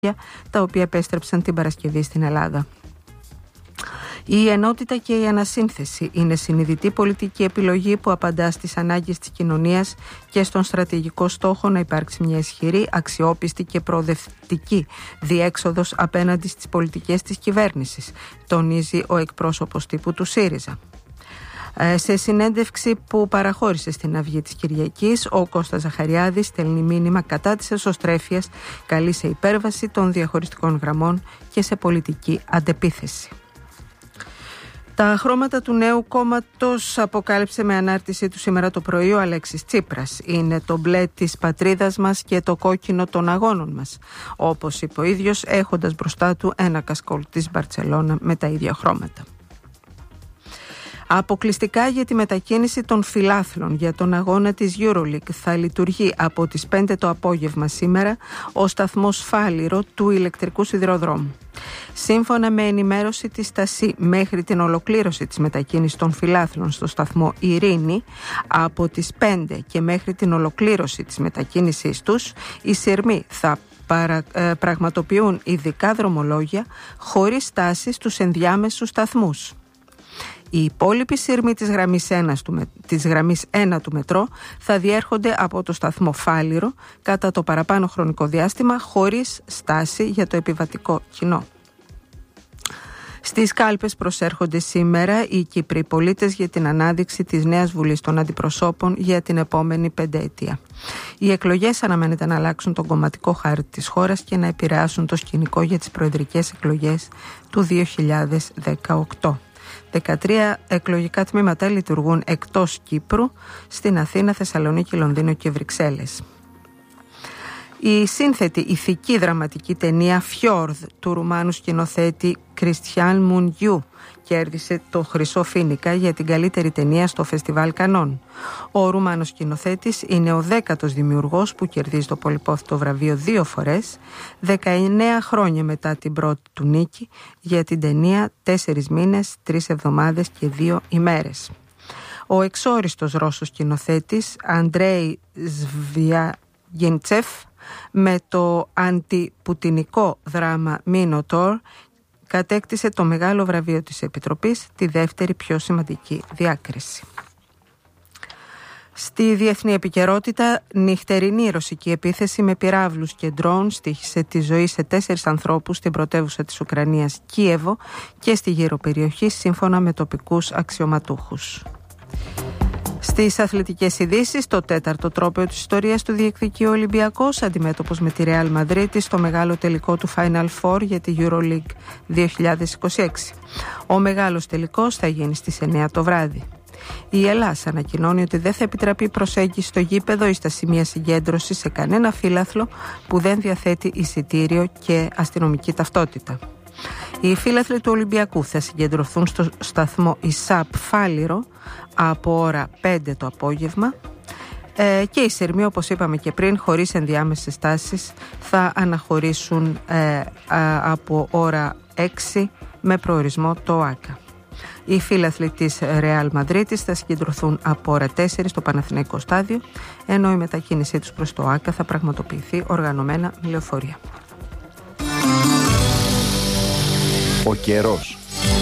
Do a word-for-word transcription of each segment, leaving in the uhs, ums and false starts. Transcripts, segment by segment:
τα οποία επέστρεψαν την Παρασκευή στην Ελλάδα. Η ενότητα και η ανασύνθεση είναι συνειδητή πολιτική επιλογή που απαντά στις ανάγκες της κοινωνίας και στον στρατηγικό στόχο να υπάρξει μια ισχυρή, αξιόπιστη και προοδευτική διέξοδος απέναντι στις πολιτικές της κυβέρνησης, τονίζει ο εκπρόσωπος τύπου του ΣΥΡΙΖΑ. Σε συνέντευξη που παραχώρησε στην Αυγή της Κυριακής, ο Κώστας Ζαχαριάδης στέλνει μήνυμα κατά της εσωστρέφειας, καλεί σε υπέρβαση των διαχωριστικών γραμμών και σε πολιτική αντεπίθεση. Τα χρώματα του νέου κόμματος αποκάλυψε με ανάρτησή του σήμερα το πρωί ο Αλέξης Τσίπρας. Είναι το μπλε της πατρίδας μας και το κόκκινο των αγώνων μας, όπως είπε ο ίδιος, έχοντας μπροστά του ένα κασκόλ της Μπαρτσελώνα με τα ίδια χρώματα. Αποκλειστικά για τη μετακίνηση των φιλάθλων για τον αγώνα της EuroLeague θα λειτουργεί από τις πέντε το απόγευμα σήμερα ο σταθμός Φάληρο του ηλεκτρικού σιδηροδρόμου. Σύμφωνα με ενημέρωση της ΣΤΑΣΥ, μέχρι την ολοκλήρωση της μετακίνησης των φιλάθλων στο σταθμό Ειρήνη, από τις πέντε και μέχρι την ολοκλήρωση της μετακίνησής τους, οι σειρμοί θα παρα, ε, πραγματοποιούν ειδικά δρομολόγια χωρίς στάσεις στους ενδιάμεσους σταθμούς. Οι υπόλοιποι σύρμοι της γραμμής, ένα του, της γραμμής ένα του μετρό θα διέρχονται από το σταθμό Φάληρο κατά το παραπάνω χρονικό διάστημα χωρίς στάση για το επιβατικό κοινό. Στις κάλπες προσέρχονται σήμερα οι Κύπροι πολίτες για την ανάδειξη της νέας Βουλής των Αντιπροσώπων για την επόμενη πενταετία. Οι εκλογές αναμένεται να αλλάξουν τον κομματικό χάρτη της χώρας και να επηρεάσουν το σκηνικό για τις προεδρικές εκλογές του δύο χιλιάδες δεκαοκτώ. δεκατρία εκλογικά τμήματα λειτουργούν εκτός Κύπρου, στην Αθήνα, Θεσσαλονίκη, Λονδίνο και Βρυξέλλες. Η σύνθετη ηθική δραματική ταινία Φιόρδ του Ρουμάνου σκηνοθέτη Κριστιάν Μουνγιού κέρδισε το Χρυσό Φοίνικα για την καλύτερη ταινία στο Φεστιβάλ Κανών. Ο Ρουμάνος σκηνοθέτης είναι ο δέκατος δημιουργός που κερδίζει το πολυπόθητο βραβείο δύο φορές, δεκαεννέα χρόνια μετά την πρώτη του νίκη για την ταινία «Τέσσερις μήνες, τρεις εβδομάδες και δύο ημέρες». Ο εξόριστος Ρώσος σκηνοθέτης Αντρέι Σβιαγεντσεφ με το αντιπουτινικό δράμα Μίνοτορ κατέκτησε το μεγάλο βραβείο της Επιτροπής, τη δεύτερη πιο σημαντική διάκριση. Στη διεθνή επικαιρότητα, νυχτερινή ρωσική επίθεση με πυράβλους και ντρόουν στοίχησε τη ζωή σε τέσσερις ανθρώπους στην πρωτεύουσα της Ουκρανίας Κίεβο και στη γύρω περιοχή, σύμφωνα με τοπικούς αξιωματούχους. Στις αθλητικές ειδήσεις, το τέταρτο τρόπαιο της ιστορίας του διεκδικεί ο Ολυμπιακός, αντιμέτωπος με τη Ρεάλ Μαδρίτη στο μεγάλο τελικό του Final Four για τη EuroLeague δύο χιλιάδες είκοσι έξι. Ο μεγάλος τελικός θα γίνει στις εννέα το βράδυ. Η Ελλάς ανακοινώνει ότι δεν θα επιτραπεί προσέγγιση στο γήπεδο ή στα σημεία συγκέντρωσης σε κανένα φύλαθλο που δεν διαθέτει εισιτήριο και αστυνομική ταυτότητα. Οι φύλαθλοι του Ολυμπιακού θα συγκεντρωθούν στο σταθμό ΙΣΑΠ Φάληρο από ώρα πέντε το απόγευμα ε, και οι σειρμοί, όπως είπαμε και πριν, χωρίς ενδιάμεσες στάσεις θα αναχωρήσουν ε, α, από ώρα έξι με προορισμό το ΟΑΚΑ. Οι φύλαθλοι της Ρεάλ Μαδρίτης θα συγκεντρωθούν από ώρα τέσσερα στο Παναθηναϊκό στάδιο, ενώ η μετακίνησή τους προς το ΟΑΚΑ θα πραγματοποιηθεί οργανωμένα με λεωφορεία. Ο καιρός.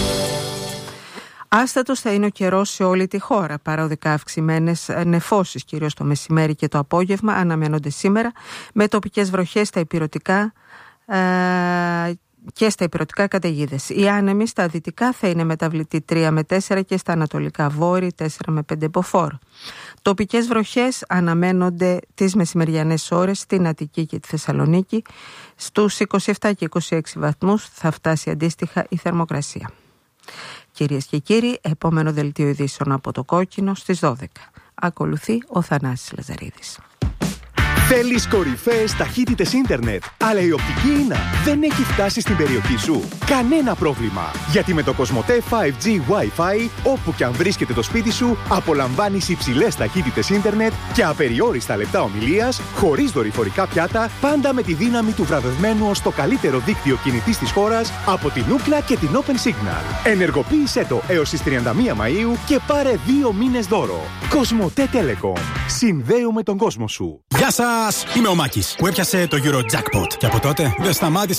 Άστατος θα είναι ο καιρός σε όλη τη χώρα. Παροδικά αυξημένες νεφώσεις, κυρίως το μεσημέρι και το απόγευμα, αναμένονται σήμερα, με τοπικές βροχές στα ηπειρωτικά ε, και στα ηπειρωτικά καταιγίδες. Οι άνεμοι στα δυτικά θα είναι μεταβλητοί τρία με τέσσερα και στα ανατολικά βόρει τέσσερα με πέντε μποφόρ. Τοπικές βροχές αναμένονται τις μεσημεριανές ώρες στην Αττική και τη Θεσσαλονίκη. Στους είκοσι επτά και είκοσι έξι βαθμούς θα φτάσει αντίστοιχα η θερμοκρασία. Κυρίες και κύριοι, επόμενο δελτίο ειδήσεων από το Κόκκινο στις δώδεκα. Ακολουθεί ο Θανάσης Λαζαρίδης. Θέλεις κορυφαίες ταχύτητες ίντερνετ, αλλά η οπτική ίνα δεν έχει φτάσει στην περιοχή σου? Κανένα πρόβλημα, γιατί με το Κοσμοτέ φάιβ τζι Wi-Fi, όπου και αν βρίσκεται το σπίτι σου, απολαμβάνεις υψηλές ταχύτητες ίντερνετ και απεριόριστα λεπτά ομιλίας, χωρίς δορυφορικά πιάτα, πάντα με τη δύναμη του βραβευμένου ως το καλύτερο δίκτυο κινητής της χώρας από την Ookla και την Open Signal. Ενεργοποίησέ το έως τις τριάντα μία Μαΐου και πάρε δύο μήνες δώρο. Κοσμοτέ Telecom. Συνδέουμε τον κόσμο σου. Γεια σας! Είμαι ο Μάκης που έπιασε το Eurojackpot. Και από τότε δεν σταμάτησε